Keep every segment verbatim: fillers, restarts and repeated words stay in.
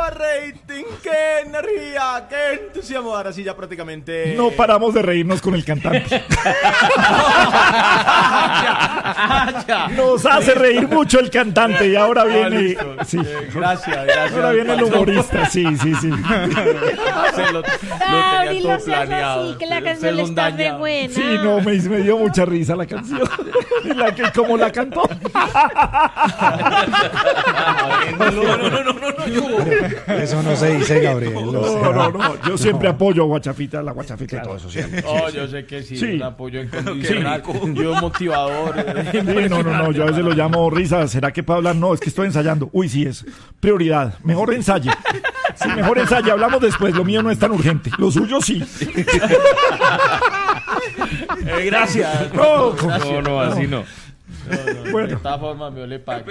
rating! ¡Qué energía! ¡Qué entusiasmo! Ahora sí, ya prácticamente... No paramos de reírnos con el cantante. Nos hace reír mucho el cantante y ahora viene... Ah, sí. eh, gracias, gracias. Ahora viene el humorista, sí, sí, sí. Se lo, lo Gabriel, tenía todo no seas planeado. así, que la Se- canción se le lo está de daña. buena. Sí, no, me, me dio mucha risa la canción. La que, como la cantó. No, no, no, no, no, no, yo. Eso no se dice, Gabriel. o sea. No, no, no. Yo siempre apoyo a Guachafita, la Guachafita y todo eso. Sí, Oh, yo sé que sí, Sí. un apoyo incondicional. Yo motivador. Sí, no, no, no. Yo a veces lo llamo risa. ¿Será que puedo hablar? No, es que estoy ensayando. Uy, sí, es prioridad. Mejor ensaye. Sí, mejor ensaye. Hablamos después. Lo mío no es tan urgente. Lo suyo sí. Eh, gracias. No, Gracias. No, no, así no. No, no, Bueno. De todas formas, me le pago.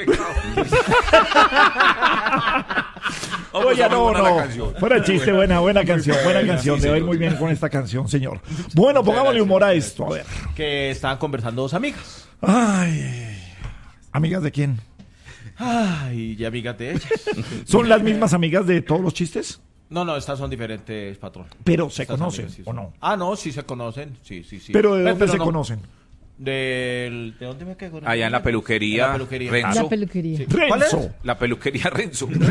Oye, no, no. Fuera el chiste, buena, buena canción, buena canción. Le doy muy bien con esta canción, señor. Bueno, pongámosle humor a esto, a ver. Que estaban conversando dos amigas. Ay, ¿amigas de quién? Ay, y amigas de ellas. ¿Son las mismas amigas de todos los chistes? No, no, estas son diferentes, patrón. Pero se Estas conocen, amigas sí ¿o son. no? Ah, no, sí se conocen. Sí, sí, sí. Pero ¿de Pe- dónde pero se no. conocen? Del, ¿De dónde me quedo? Allá en la peluquería, En la peluquería. Renzo. La peluquería. Sí. ¿Cuál es? Renzo. La peluquería Renzo. Uy,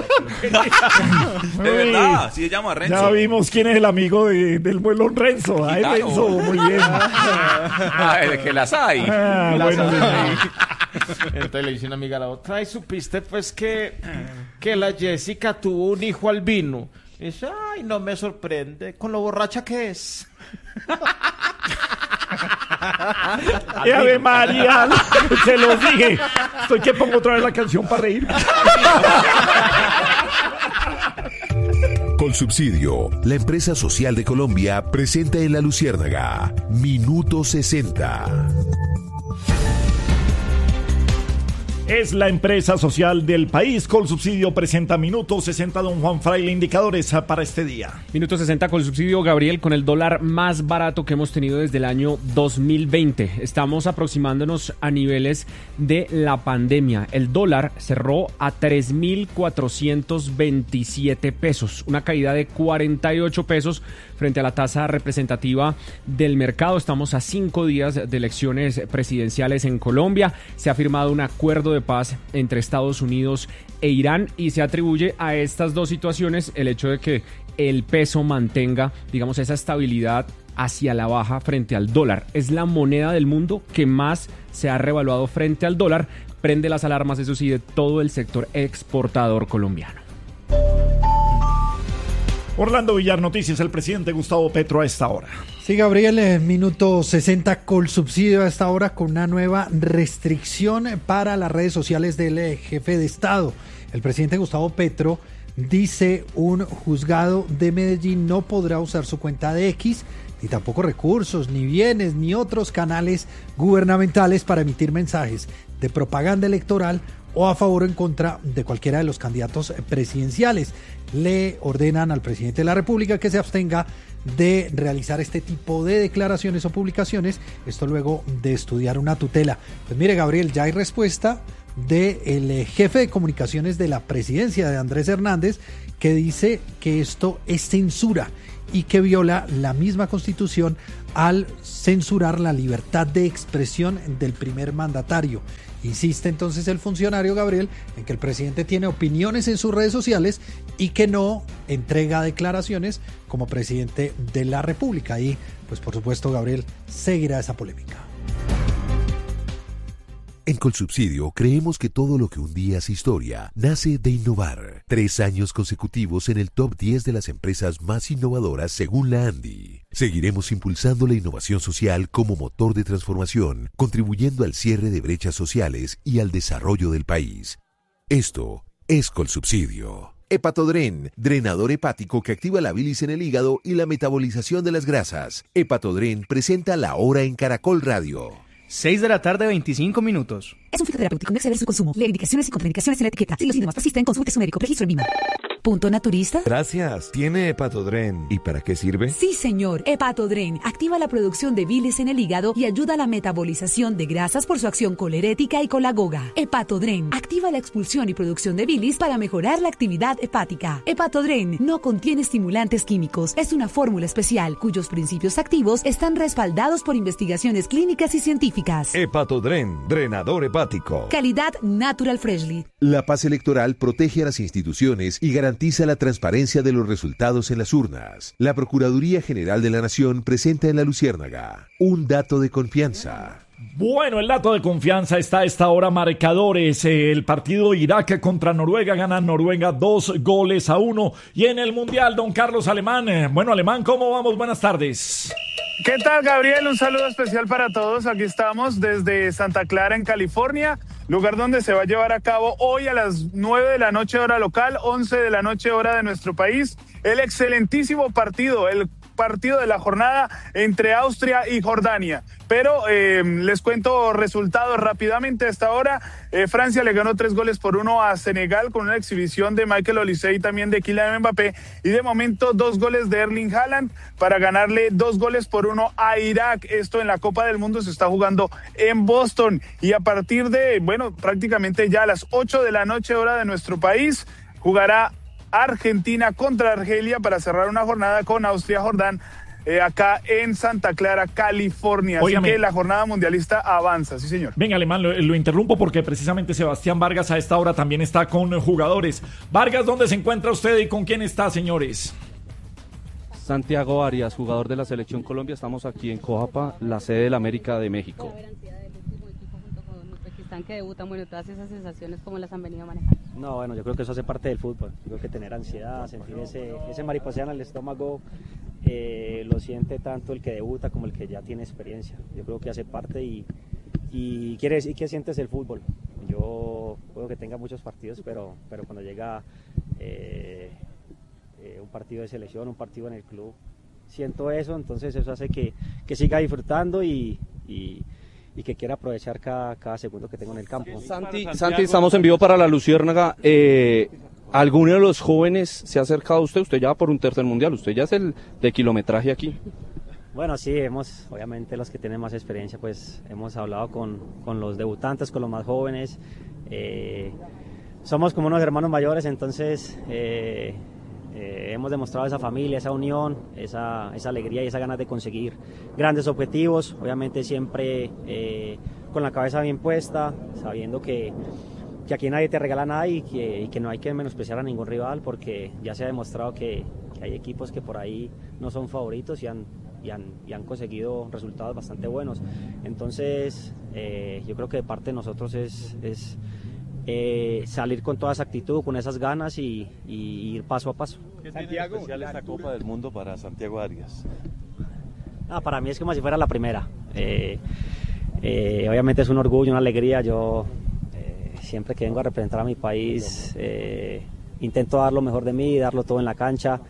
De verdad, así se llama Renzo. ya vimos quién es el amigo de- del muelón Renzo. Ay, Gitano. Renzo, muy bien. Ah, de que las hay. Ah, La bueno, sabe. Entonces le dice una amiga a la otra, ay, supiste pues que, que la Jessica tuvo un hijo albino. Y dice, ay, no me sorprende, con lo borracha que es. ¡Qué Ave María! Se los dije. Estoy que pongo otra vez la canción para reír. Colsubsidio, la empresa social de Colombia, presenta en La Luciérnaga Minuto sesenta. Es la empresa social del país. Colsubsidio presenta Minuto sesenta. Don Juan Fraile, indicadores para este día. Minuto sesenta con subsidio, Gabriel, con el dólar más barato que hemos tenido desde el año dos mil veinte. Estamos aproximándonos a niveles de la pandemia. El dólar cerró a tres mil cuatrocientos veintisiete pesos, una caída de cuarenta y ocho pesos frente a la tasa representativa del mercado. Estamos a cinco días de elecciones presidenciales en Colombia. Se ha firmado un acuerdo de paz entre Estados Unidos e Irán y se atribuye a estas dos situaciones el hecho de que el peso mantenga, digamos, esa estabilidad hacia la baja frente al dólar. Es la moneda del mundo que más se ha revaluado frente al dólar. Prende las alarmas, eso sí, de todo el sector exportador colombiano. Orlando Villar, noticias. El presidente Gustavo Petro a esta hora. Sí, Gabriel, eh, minuto sesenta Colsubsidio a esta hora con una nueva restricción para las redes sociales del eh, jefe de Estado. El presidente Gustavo Petro dice un juzgado de Medellín no podrá usar su cuenta de X, ni tampoco recursos, ni bienes, ni otros canales gubernamentales para emitir mensajes de propaganda electoral o a favor o en contra de cualquiera de los candidatos presidenciales. Le ordenan al presidente de la República que se abstenga de realizar este tipo de declaraciones o publicaciones, esto luego de estudiar una tutela. Pues mire, Gabriel, ya hay respuesta del jefe de comunicaciones de la presidencia, de Andrés Hernández, que dice que esto es censura y que viola la misma Constitución al censurar la libertad de expresión del primer mandatario. Insiste entonces el funcionario, Gabriel, en que el presidente tiene opiniones en sus redes sociales y que no entrega declaraciones como presidente de la República. Y, pues por supuesto, Gabriel, seguirá esa polémica. En Colsubsidio creemos que todo lo que un día es historia nace de innovar. Tres años consecutivos en el top diez de las empresas más innovadoras según la ANDI. Seguiremos impulsando la innovación social como motor de transformación, contribuyendo al cierre de brechas sociales y al desarrollo del país. Esto es Colsubsidio. Hepatodren, drenador hepático que activa la bilis en el hígado y la metabolización de las grasas. Hepatodren presenta La Hora en Caracol Radio. seis de la tarde, veinticinco minutos. Es un fitoterapéutico, no exceder su consumo. Lee indicaciones y contraindicaciones en la etiqueta. Si los síntomas persisten, consulte a su médico. Registro en V I M A. Punto Naturista. Gracias. ¿Tiene Hepatodren? ¿Y para qué sirve? Sí, señor. Hepatodren activa la producción de bilis en el hígado y ayuda a la metabolización de grasas por su acción colerética y colagoga. Hepatodren activa la expulsión y producción de bilis para mejorar la actividad hepática. Hepatodren no contiene estimulantes químicos. Es una fórmula especial cuyos principios activos están respaldados por investigaciones clínicas y científicas. Hepatodren, drenador hepático. Calidad Natural Freshly. La paz electoral protege a las instituciones y garantiza la transparencia de los resultados en las urnas. La Procuraduría General de la Nación presenta en La Luciérnaga un dato de confianza. Bueno, el dato de confianza está a esta hora. Marcadores: el partido Irak contra Noruega, gana Noruega dos goles a uno. Y en el Mundial, don Carlos Alemán. Bueno, Alemán, ¿cómo vamos? Buenas tardes. ¿Qué tal, Gabriel? Un saludo especial para todos. Aquí estamos desde Santa Clara, en California, lugar donde se va a llevar a cabo hoy a las nueve de la noche hora local, once de la noche hora de nuestro país, el excelentísimo partido, el partido de la jornada entre Austria y Jordania. Pero eh, les cuento resultados rápidamente. Hasta ahora, eh, Francia le ganó tres goles por uno a Senegal con una exhibición de Michael Olise y también de Kylian Mbappé. Y de momento, dos goles de Erling Haaland para ganarle dos goles por uno a Irak. Esto en la Copa del Mundo se está jugando en Boston. Y a partir de, bueno, prácticamente ya a las ocho de la noche hora de nuestro país, jugará Argentina contra Argelia para cerrar una jornada con Austria-Jordán eh, acá en Santa Clara, California. Óigame. Así que la jornada mundialista avanza, sí señor. Venga, Alemán, lo, lo interrumpo porque precisamente Sebastián Vargas a esta hora también está con jugadores. Vargas, ¿dónde se encuentra usted y con quién está, señores? Santiago Arias, jugador de la Selección Colombia. Estamos aquí en Coapa, la sede del América de México. Que debutan, bueno, todas esas sensaciones, ¿cómo las han venido manejando? No, bueno, yo creo que eso hace parte del fútbol. Yo creo que tener ansiedad, sentir ese, ese mariposeo en el estómago, eh, lo siente tanto el que debuta como el que ya tiene experiencia. Yo creo que hace parte y, y quiere decir que sientes el fútbol. Yo puedo que tenga muchos partidos, pero, pero cuando llega eh, eh, un partido de selección, un partido en el club, siento eso, entonces eso hace que, que siga disfrutando y, y y que quiera aprovechar cada, cada segundo que tengo en el campo. Santi, Santi, estamos en vivo para La Luciérnaga. Eh, ¿Alguno de los jóvenes se ha acercado a usted? Usted ya va por un tercer mundial, usted ya es el de kilometraje aquí. Bueno, sí, hemos, obviamente los que tienen más experiencia, pues hemos hablado con, con los debutantes, con los más jóvenes. Eh, somos como unos hermanos mayores, entonces eh, eh, hemos demostrado esa familia, esa unión, esa, esa alegría y esa ganas de conseguir grandes objetivos, obviamente siempre eh, con la cabeza bien puesta, sabiendo que, que aquí nadie te regala nada y que, y que no hay que menospreciar a ningún rival, porque ya se ha demostrado que, que hay equipos que por ahí no son favoritos y han, y han, y han conseguido resultados bastante buenos. Entonces eh, yo creo que de parte de nosotros es... es Eh, salir con toda esa actitud, con esas ganas y, y ir paso a paso. ¿Qué tiene de especial esta Copa del Mundo para Santiago Arias? Ah, para mí es como si fuera la primera. Eh, eh, obviamente es un orgullo, una alegría. Yo eh, siempre que vengo a representar a mi país eh, intento dar lo mejor de mí, darlo todo en la cancha.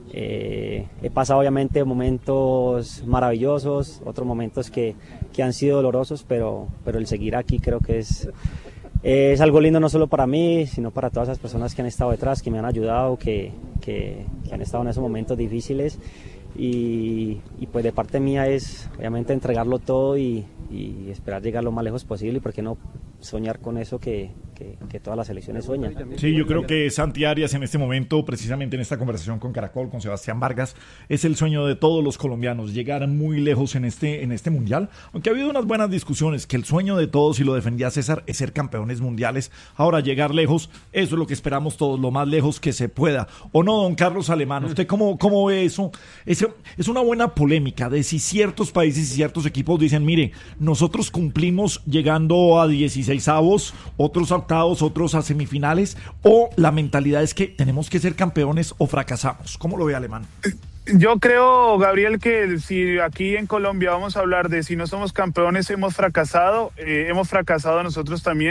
Eh, he pasado obviamente momentos maravillosos, otros momentos que, que han sido dolorosos, pero, pero el seguir aquí creo que es... Es algo lindo no solo para mí, sino para todas las personas que han estado detrás, que me han ayudado, que, que, que han estado en esos momentos difíciles. Y, y pues de parte mía es obviamente entregarlo todo y, y esperar llegar lo más lejos posible, y por qué no soñar con eso que, que, que todas las selecciones sueñan. Sí, yo creo que Santi Arias en este momento, precisamente en esta conversación con Caracol, con Sebastián Vargas, es el sueño de todos los colombianos, llegar muy lejos en este, en este mundial, aunque ha habido unas buenas discusiones, que el sueño de todos, y lo defendía César, es ser campeones mundiales. Ahora, llegar lejos, eso es lo que esperamos todos, lo más lejos que se pueda. ¿O no, don Carlos Alemán? ¿Usted cómo, cómo ve eso? Es, es una buena polémica de si ciertos países y ciertos equipos dicen, mire, nosotros cumplimos llegando a dieciseisavos, otros a octavos, otros a semifinales, o la mentalidad es que tenemos que ser campeones o fracasamos. ¿Cómo lo ve, Alemán? Yo creo, Gabriel, que si aquí en Colombia vamos a hablar de si no somos campeones hemos fracasado, eh, hemos fracasado nosotros también,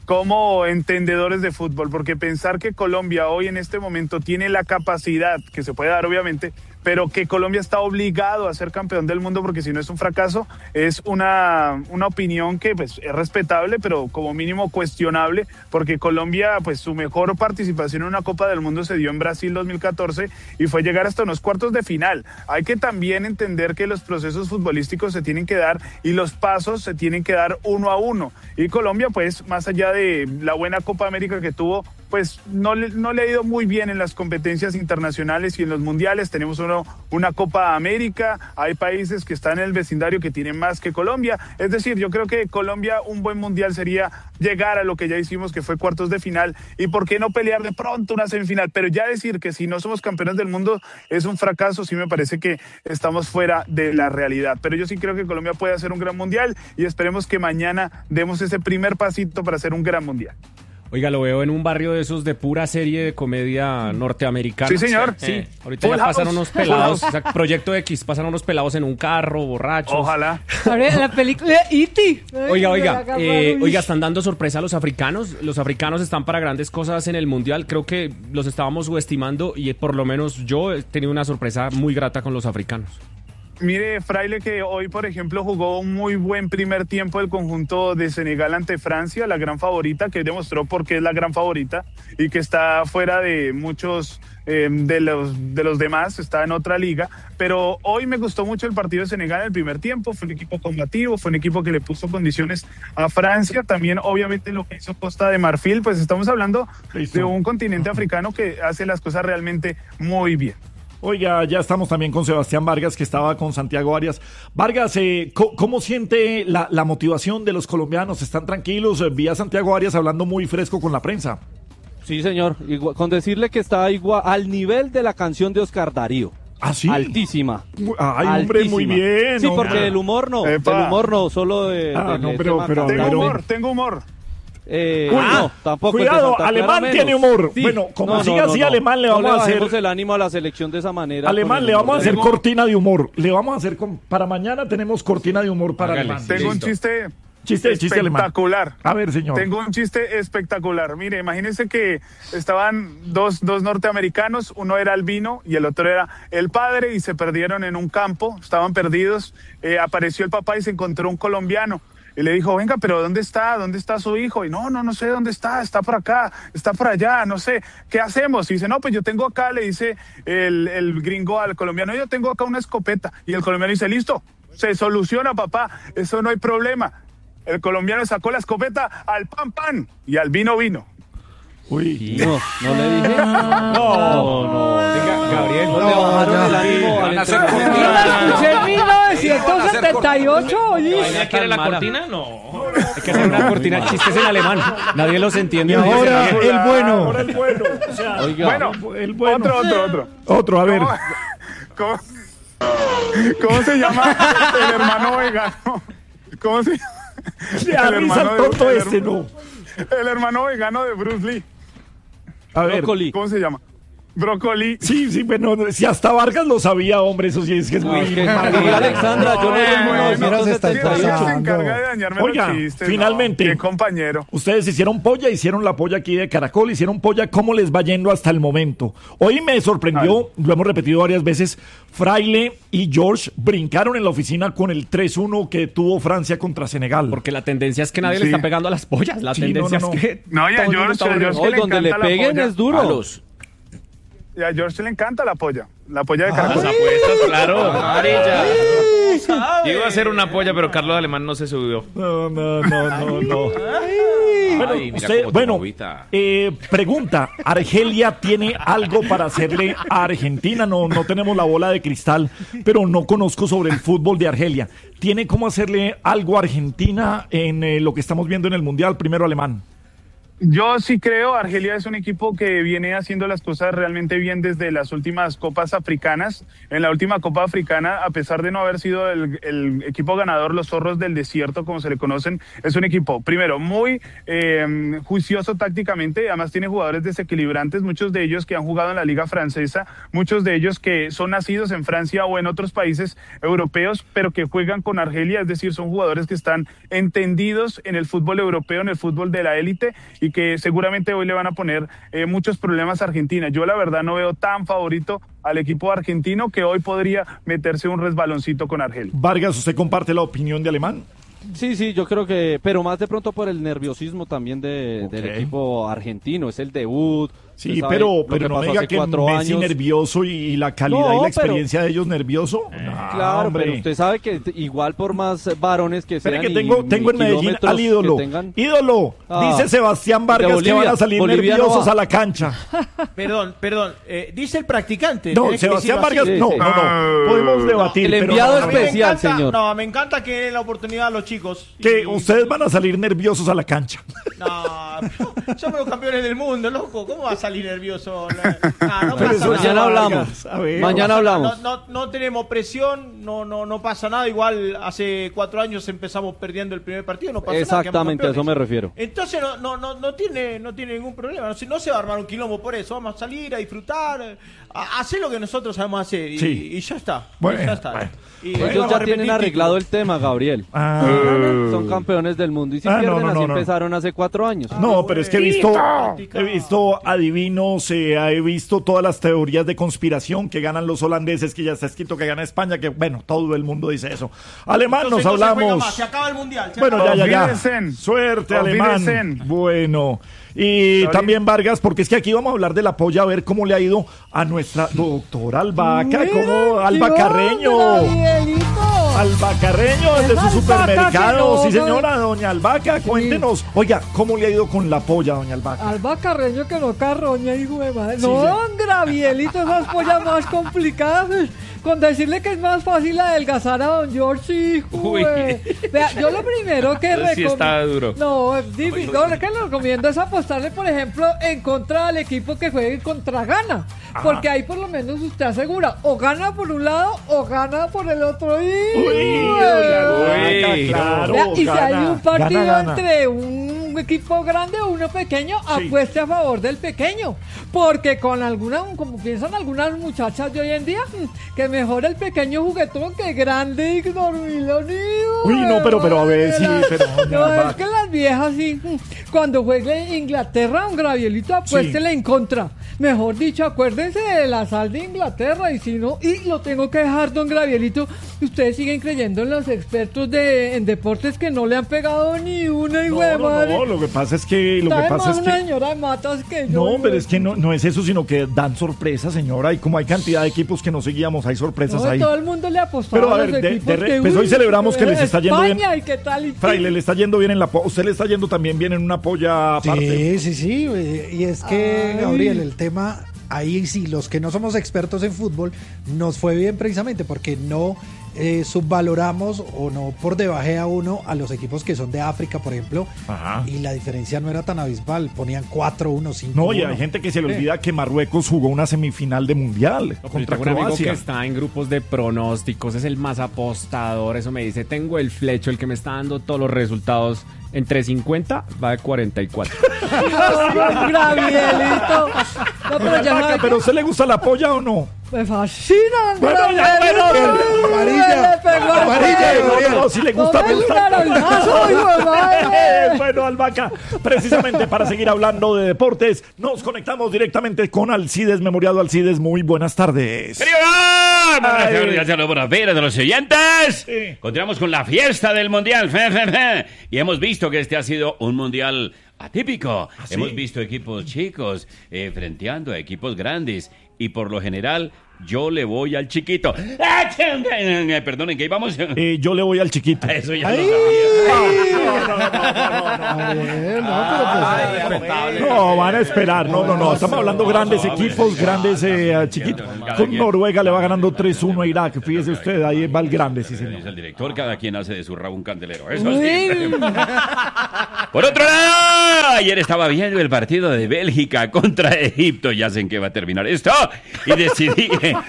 como entendedores de fútbol, porque pensar que Colombia hoy en este momento tiene la capacidad, que se puede dar obviamente, pero que Colombia está obligado a ser campeón del mundo porque si no es un fracaso, es una, una opinión que pues es respetable, pero como mínimo cuestionable, porque Colombia, pues su mejor participación en una Copa del Mundo se dio en Brasil dos mil catorce y fue llegar hasta unos cuartos de final. Hay que también entender que los procesos futbolísticos se tienen que dar y los pasos se tienen que dar uno a uno. Y Colombia, pues, más allá de la buena Copa América que tuvo, pues no le, no le ha ido muy bien en las competencias internacionales y en los mundiales. Tenemos uno, una Copa América, hay países que están en el vecindario que tienen más que Colombia. Es decir, yo creo que Colombia, un buen mundial sería llegar a lo que ya hicimos, que fue cuartos de final, y por qué no pelear de pronto una semifinal, pero ya decir que si no somos campeones del mundo es un fracaso, sí me parece que estamos fuera de la realidad. Pero yo sí creo que Colombia puede hacer un gran mundial y esperemos que mañana demos ese primer pasito para hacer un gran mundial. Oiga, lo veo en un barrio de esos de pura serie de comedia norteamericana. Sí, señor. Sí, Eh. ahorita Full ya pasan House. unos pelados, o sea, Proyecto X, pasan unos pelados en un carro, borrachos. Ojalá. Ahora, la película E T Oiga, oiga, eh, oiga, están dando sorpresa a los africanos. Los africanos están para grandes cosas en el mundial. Creo que los estábamos subestimando y por lo menos yo he tenido una sorpresa muy grata con los africanos. Mire, Fraile, que hoy, por ejemplo, jugó un muy buen primer tiempo el conjunto de Senegal ante Francia, la gran favorita, que demostró por qué es la gran favorita y que está fuera de muchos eh, de los de los demás, está en otra liga. Pero hoy me gustó mucho el partido de Senegal en el primer tiempo, fue un equipo combativo, fue un equipo que le puso condiciones a Francia. También, obviamente, lo que hizo Costa de Marfil, pues estamos hablando de un continente africano que hace las cosas realmente muy bien. Oiga, ya estamos también con Sebastián Vargas, que estaba con Santiago Arias. Vargas, eh, ¿cómo, ¿cómo siente la, la motivación de los colombianos? ¿Están tranquilos? Eh, Vi a Santiago Arias hablando muy fresco con la prensa. Sí, señor. Igual, con decirle que está igual al nivel de la canción de Oscar Darío. ¿Ah, sí? Altísima. Ay, hombre, Altísima. muy bien. Sí, hombre. porque el humor no. Epa. El humor no, solo de. Ah, del no, tema pero- pero- cantante. Tengo humor, tengo humor. Eh, Uy, no, tampoco el de cuidado, Santa Clara Alemán menos. tiene humor. Bueno, como siga así, Alemán le vamos no a hacer- bajemos el ánimo a la selección de esa manera. Alemán, con el le vamos a humor hacer de- cortina de humor. Le vamos a hacer con- para mañana tenemos cortina de humor para Hágale, Alemán. Tengo un Listo. chiste, Chiste, chiste alemán. espectacular. A ver, señor. Tengo un chiste espectacular. Mire, imagínense que estaban dos, dos norteamericanos, uno era albino y el otro era el padre, y se perdieron en un campo, estaban perdidos. Eh, apareció el papá y se encontró un colombiano. Y le dijo, venga, pero ¿dónde está? ¿Dónde está su hijo? Y no, no, no sé dónde está, está por acá, está por allá, no sé, ¿qué hacemos? Y dice, no, pues yo tengo acá, le dice el, el gringo al colombiano, yo tengo acá una escopeta. Y el colombiano dice, listo, se soluciona, papá, eso no hay problema. El colombiano sacó la escopeta al pan pan y al vino vino. Uy. No, no le dije. No, no, diga, Gabriel. No, le bajaron el ánimo al Van a hacer entrenador. Yo la escuché en mil Van a novecientos hacer setenta y ocho, oye. ¿Ya quiere la mala. cortina? No. Hay que hacer una cortina de chistes en alemán. Nadie los entiende. Y ahora el bueno. Ahora el bueno. O sea, Oiga. Bueno, el bueno. otro, otro, otro. Otro, a ver. ¿Cómo, cómo se llama el hermano vegano? ¿Cómo se llama? Ya, El risa hermano de- tonto el este, hermano- no. El hermano vegano de Bruce Lee. A ver. Brócoli. ¿Cómo se llama? Brócoli. Sí, sí, bueno, si hasta Vargas lo sabía, hombre, eso sí es que es muy... No, es que María Alexandra, yo no Bueno, en bueno, mil novecientos se está setenta y ocho. Se pasando. encarga de dañarme Oiga, los chistes. finalmente. No, qué compañero. Ustedes hicieron polla, hicieron la polla aquí de Caracol, hicieron polla, ¿cómo les va yendo hasta el momento? Hoy me sorprendió, lo hemos repetido varias veces, Fraile y George brincaron en la oficina con el tres uno que tuvo Francia contra Senegal. Porque la tendencia es que nadie le Sí. está pegando a las pollas. La Sí, tendencia no, no, no. es que. No, y a todo el mundo George, está a aburrido. George Hoy donde le encanta la peguen polla. es duro. Palos. Y a George le encanta la polla. La polla de Las Caracol. apuestas, claro. Amarilla. Iba a hacer una polla, pero Carlos Alemán no se subió. No, no, no, no, no. Bueno, Ay, mira usted- cómo te bueno, movita. eh, pregunta, ¿Argelia tiene algo para hacerle a Argentina? No, no tenemos la bola de cristal, pero no conozco sobre el fútbol de Argelia. ¿Tiene cómo hacerle algo a Argentina en eh, lo que estamos viendo en el Mundial? Primero Alemán. Yo sí creo, Argelia es un equipo que viene haciendo las cosas realmente bien desde las últimas copas africanas. En la última copa africana, a pesar de no haber sido el, el equipo ganador, los zorros del desierto, como se le conocen, es un equipo, primero, muy eh, juicioso tácticamente, además tiene jugadores desequilibrantes, muchos de ellos que han jugado en la liga francesa, muchos de ellos que son nacidos en Francia o en otros países europeos, pero que juegan con Argelia, es decir, son jugadores que están entendidos en el fútbol europeo, en el fútbol de la élite, y que seguramente hoy le van a poner eh, muchos problemas a Argentina. Yo la verdad no veo tan favorito al equipo argentino, que hoy podría meterse un resbaloncito con Argelia. Vargas, ¿usted comparte la opinión de Alemán? Sí, sí, yo creo que, pero más de pronto por el nerviosismo también de, okay. del equipo argentino, es el debut. Sí, pero, pero no diga que Messi años. nervioso y la calidad no, y la experiencia pero, de ellos nervioso. Eh, no, claro, hombre. Pero usted sabe que igual por más varones que sean. Que tengo, y, tengo en Medellín al ídolo. Tengan... Ídolo, ah, dice Sebastián Vargas Bolivia, que van a salir Bolivia nerviosos no a la cancha. Perdón, perdón, eh, dice el practicante. No, Sebastián Vargas, sí, no, sí. no, no, podemos debatir. El enviado pero, especial, encanta, señor. No, me encanta que den la oportunidad a los chicos. Que y... ustedes van a salir nerviosos a la cancha. No, somos los campeones del mundo, loco. ¿Cómo va a salir nervioso? Ah, no pasa mañana nada. hablamos. Ver, mañana no hablamos. No, no, no tenemos presión, no, no, no pasa nada. Igual hace cuatro años empezamos perdiendo el primer partido, no pasa Exactamente, nada. Exactamente, a eso me refiero. Entonces no, no, no, no tiene, no tiene ningún problema. No, no se va a armar un quilombo por eso. Vamos a salir a disfrutar, a hacer lo que nosotros sabemos hacer y, sí. y ya está. Bueno, y ya está. Bueno. Y ellos ya tienen arreglado el tema, Gabriel. Ah. Son campeones del mundo y si ah, pierden no, no, así no, empezaron no. hace cuatro años. No, pero es que he visto, he visto adivinos, eh, he visto todas las teorías de conspiración que ganan los holandeses, que ya está escrito que gana España, que bueno, todo el mundo dice eso. Alemán, entonces, nos hablamos. Más, se acaba el mundial. Bueno, ya, ya, ya. Suerte, Alemán. Bueno. Y Sorry. también Vargas, porque es que aquí vamos a hablar de la polla, a ver cómo le ha ido a nuestra doctora Albaca, como Alba Carreño. Alba Carreño, desde su supermercado. No, sí, señora, doña Albaca, cuéntenos. Sí. Oiga, ¿cómo le ha ido con la polla, doña Albaca? Alba Carreño que no carroña, hijo de madre. Sí, no, sí. Gravielito, esas pollas más complicadas. Con decirle que es más fácil adelgazar a don George, hijo. Vea, yo lo primero que recomiendo. Sí está duro. No, es difícil. Lo que le recomiendo es apostarle, por ejemplo, en contra del equipo que juegue contra Ghana. Ajá. Porque ahí por lo menos usted asegura o gana por un lado o gana por el otro. Uy, uy, claro. Vea, y gana, si hay un partido gana, gana. entre un equipo grande o uno pequeño, sí. apueste a favor del pequeño. Porque con alguna, como piensan algunas muchachas de hoy en día, que mejor el pequeño juguetón que grande y dormilón. Uy, no, pero, pero a ver, sí, pero... No, no es que las viejas, sí, cuando juegue Inglaterra, un Gravielito, apuéstele sí. en contra. Mejor dicho, acuérdense de la sal de Inglaterra, y si no, y lo tengo que dejar, don Gravielito, ustedes siguen creyendo en los expertos de en deportes que no le han pegado ni una, y no, de no, madre. No, lo que pasa es que... Lo que pasa es una que... señora de matas que yo... No, pero es que no, no es eso, sino que dan sorpresas, señora, y como hay cantidad de equipos que no seguíamos, hay sorpresas no, ahí. Todo el mundo le apostó pero, a, a ver, los de, equipos de re, que, pues uy, hoy celebramos que les está yendo bien. ¿Y qué tal? ¿Y Fraile, le está yendo bien en la polla. Usted le está yendo también bien en una polla aparte. Sí, sí, sí. Y es que, Ay. Gabriel, el tema... Ahí sí, los que no somos expertos en fútbol, nos fue bien precisamente porque no eh, subvaloramos o no por debaje a uno a los equipos que son de África, por ejemplo. Ajá. Y la diferencia no era tan abismal, ponían cuatro uno, cinco uno. No, y hay gente que se le olvida que Marruecos jugó una semifinal de Mundial no, contra tengo Croacia. Un amigo que está en grupos de pronósticos, es el más apostador, eso me dice, tengo el flecho, el que me está dando todos los resultados. Entre cincuenta va de cuarenta y cuatro. No, Gravielito. No, pero ya Vaca, ¿pero a usted le gusta la polla o no? Me fascina. Bueno, ya, bueno. Amarilla. Amarilla. No, no, si le gusta. Bueno, Albaca, precisamente para seguir hablando de deportes, nos conectamos directamente con Alcides, Memoriado Alcides. Muy buenas tardes. Buenas tardes, buenas veras de los oyentes. Sí. Continuamos con la fiesta del Mundial. Y hemos visto que este ha sido un Mundial atípico. ¿Ah, sí? Hemos visto equipos chicos eh, frenteando a equipos grandes y por lo general Yo le voy al chiquito. Perdonen, ¿qué íbamos? Eh, yo le voy al chiquito. Eso ya Ay, lo sabía. No, van a esperar. No, no, no. Estamos hablando grandes equipos, grandes eh, chiquitos. Con Noruega le va ganando tres uno a Irak. Fíjese usted, ahí va el grande, sí, señor. Dice el director, cada quien hace de su rabo un candelero. Eso sí. Por otro lado, ayer estaba viendo el partido de Bélgica contra Egipto. Ya sé en qué va a terminar esto. Y decidí...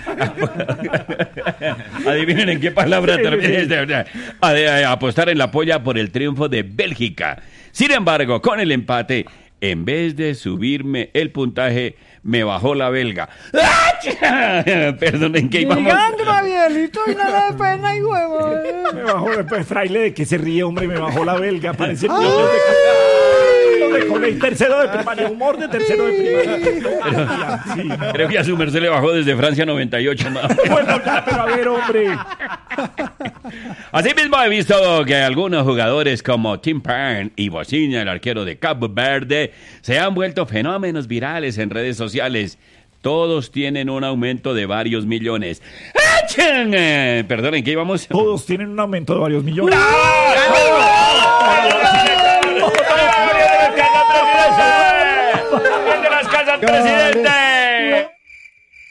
Adivinen en qué palabra terminé. Apostar en la polla por el triunfo de Bélgica. Sin embargo, con el empate, en vez de subirme el puntaje, me bajó la belga. Perdonen que íbamos. Gigante, Gabrielito, y nada de pena y huevo. Me bajó después, fraile, de que se ríe, hombre, me bajó la belga. Parece que de colegio, tercero de primaria, humor de tercero de primaria. Sí. Creo que a su merced le bajó desde Francia noventa y ocho. Más. Bueno, ya, pero a ver, hombre. Asimismo he visto que algunos jugadores como Tim Pern y Bocina, el arquero de Cabo Verde, se han vuelto fenómenos virales en redes sociales. Todos tienen un aumento de varios millones. Perdonen, ¿qué íbamos? Todos tienen un aumento de varios millones. ¡Bravo!